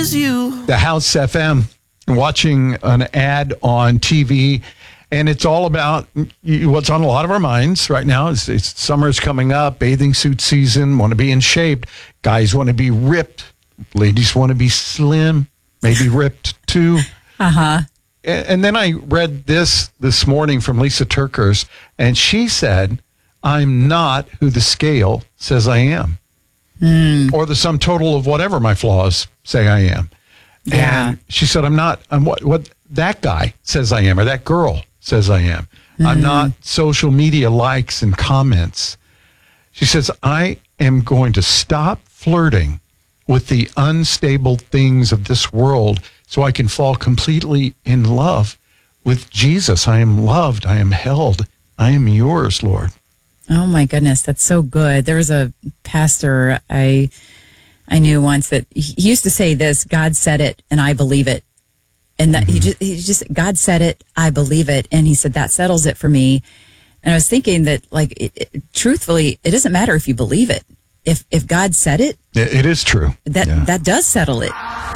choose you. The House FM, watching an ad on TV, and it's all about what's on a lot of our minds right now. It's summer's coming up, bathing suit season, want to be in shape. Guys want to be ripped. Ladies want to be slim, maybe ripped too. Uh-huh. And then I read this morning from Lisa Turkers, and she said, I'm not who the scale says I am. Or the sum total of whatever my flaws say I am. Yeah. And she said, I'm what that guy says I am, or that girl says I am. I'm not social media likes and comments. She says, I am going to stop flirting with the unstable things of this world so I can fall completely in love with Jesus. I am loved. I am held. I am yours, Lord. Oh my goodness, that's so good. There was a pastor I knew once that he used to say this: God said it, and I believe it. And that he just God said it, I believe it, and he said that settles it for me. And I was thinking that, truthfully, it doesn't matter if you believe it. If God said it, It is true. That does settle it.